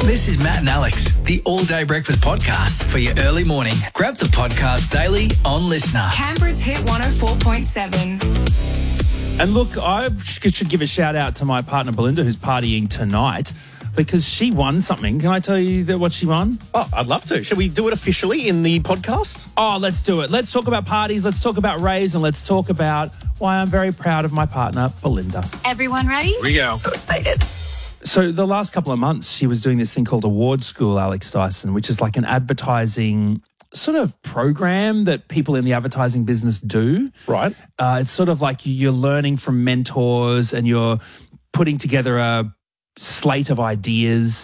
This is Matt and Alex, the All Day Breakfast Podcast for your early morning. Grab the podcast daily on Listener. Canberra's Hit 104.7. And look, I should give a shout out to my partner Belinda, who's partying tonight, because she won something. Can I tell you what she won? Oh, I'd love to. Shall we do it officially in the podcast? Oh, let's do it. Let's talk about parties, let's talk about raves, and let's talk about why I'm very proud of my partner, Belinda. Everyone ready? Here we go. So excited. So the last couple of months, she was doing this thing called Award School, Alex Dyson, which is like an advertising sort of program that people in the advertising business do. Right. It's sort of like you're learning from mentors and you're putting together a slate of ideas